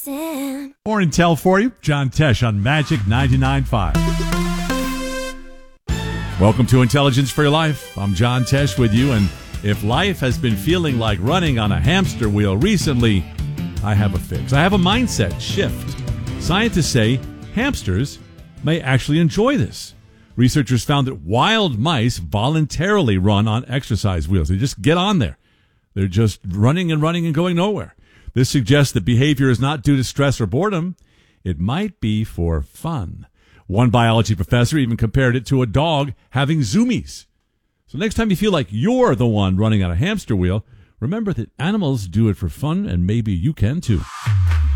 dancing. More intel for you, John Tesh on Magic 99.5. Welcome to Intelligence for Your Life. I'm John Tesh with you, and if life has been feeling like running on a hamster wheel recently, I have a fix. I have a mindset shift. Scientists say hamsters may actually enjoy this. Researchers found that wild mice voluntarily run on exercise wheels. They just get on there. They're just running and going nowhere. This suggests that behavior is not due to stress or boredom. It might be for fun. One biology professor even compared it to a dog having zoomies. So next time you feel like you're the one running on a hamster wheel, remember that animals do it for fun, and maybe you can too.